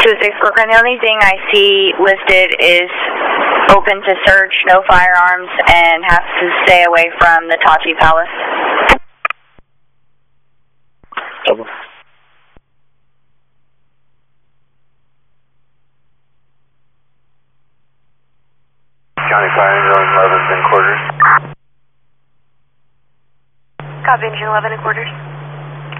206 Brooklyn, the only thing I see listed is open to search, no firearms, and have to stay away from the Tachi Palace. Double. County Fire Engine 11 in quarters. Copy, Engine 11 in quarters.